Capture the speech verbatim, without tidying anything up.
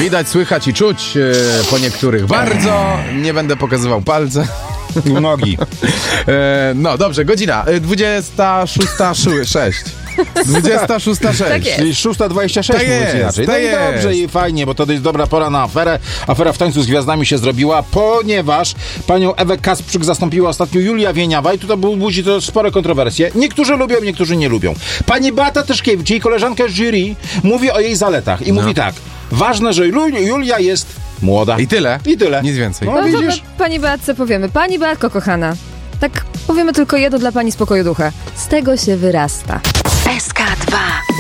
Widać, słychać i czuć e, po niektórych bardzo. Nie będę pokazywał palce. Nogi. E, no dobrze, godzina dwudziesta szósta sześć. dwudziesta szósta sześć. Tak jest. Czyli szósta dwadzieścia sześć, Tak mówiąc jest, inaczej. No tak i jest. dobrze i fajnie, bo to jest dobra pora na aferę. Afera w tańcu z gwiazdami się zrobiła, ponieważ panią Ewę Kasprzyk zastąpiła ostatnio Julia Wieniawa i tutaj budzi to spore kontrowersje. Niektórzy lubią, niektórzy nie lubią. Pani Beata Tyszkiewicz, jej koleżanka z jury, mówi o jej zaletach i No. mówi tak. Ważne, że Julia jest młoda. I tyle. I tyle. Nic więcej. No, No to widzisz? my pani Beatce powiemy. Pani Beatko, kochana, tak powiemy tylko jedno dla pani spokoju ducha. Z tego się wyrasta. S K dwa.